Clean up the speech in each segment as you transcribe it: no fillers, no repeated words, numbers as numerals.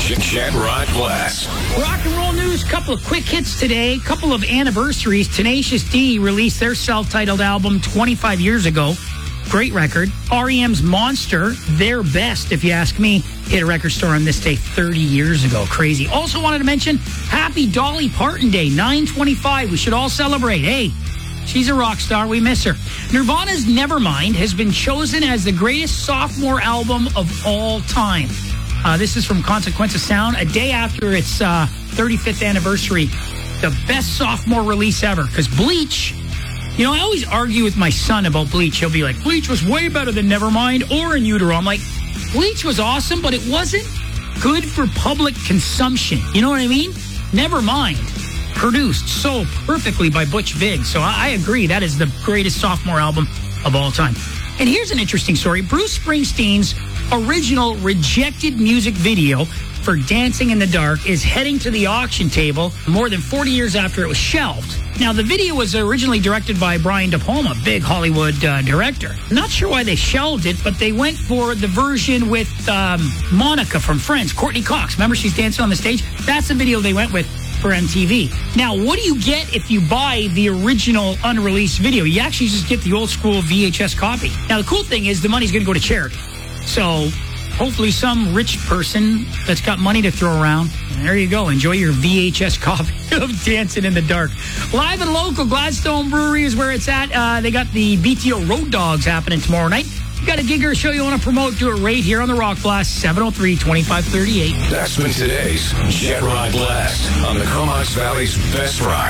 Jet Rock Blast. Rock and roll news, couple of quick hits today, couple of anniversaries. Tenacious D released their self-titled album 25 years ago. Great record. REM's Monster, their best, if you ask me, hit a record store on this day 30 years ago. Crazy. Also wanted to mention, happy Dolly Parton Day, 9/25. We should all celebrate. Hey, she's a rock star. We miss her. Nirvana's Nevermind has been chosen as the greatest sophomore album of all time. This is from Consequence of Sound, a day after its 35th anniversary. The best sophomore release ever. Because Bleach, you know, I always argue with my son about Bleach. He'll be like, Bleach was way better than Nevermind or In Utero. I'm like, Bleach was awesome, but it wasn't good for public consumption. You know what I mean? Nevermind, produced so perfectly by Butch Vig. So I agree. That is the greatest sophomore album of all time. And here's an interesting story. Bruce Springsteen's original rejected music video for Dancing in the Dark is heading to the auction table more than 40 years after it was shelved. Now, the video was originally directed by Brian De Palma, big Hollywood director. Not sure why they shelved it, but they went for the version with Monica from Friends, Courtney Cox. Remember, she's dancing on the stage? That's the video they went with for MTV. Now, what do you get if you buy the original unreleased video? You actually just get the old school VHS copy. Now, the cool thing is the money's going to go to charity. So hopefully some rich person that's got money to throw around, and there you go. Enjoy your VHS copy of Dancing in the Dark. Live and local, Gladstone Brewery is where it's at. They got the BTO Road Dogs happening tomorrow night. You got a gig or a show you want to promote, do it right here on the Rock Blast, 703-2538. That's been today's Jet Rock Blast on the Comox Valley's best rock,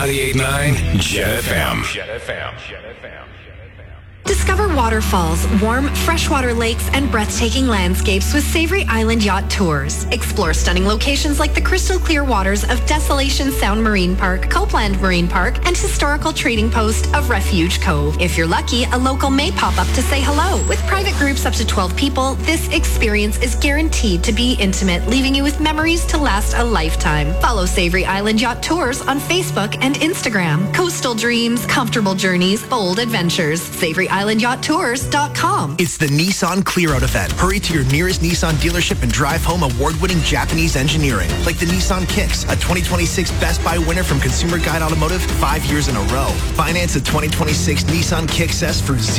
98.9 Jet FM. Jet FM. Jet FM. Discover waterfalls, warm, freshwater lakes, and breathtaking landscapes with Savory Island Yacht Tours. Explore stunning locations like the crystal clear waters of Desolation Sound Marine Park, Copeland Marine Park, and historical trading post of Refuge Cove. If you're lucky, a local may pop up to say hello. With private groups up to 12 people, this experience is guaranteed to be intimate, leaving you with memories to last a lifetime. Follow Savory Island Yacht Tours on Facebook and Instagram. Coastal dreams, comfortable journeys, bold adventures. SavoryIslandYachtTours.com. It's the Nissan Clear Out event. Hurry to your nearest Nissan dealership and drive home award-winning Japanese engineering, like the Nissan Kicks, a 2026 Best Buy winner from Consumer Guide Automotive 5 years in a row. Finance a 2026 Nissan Kicks S for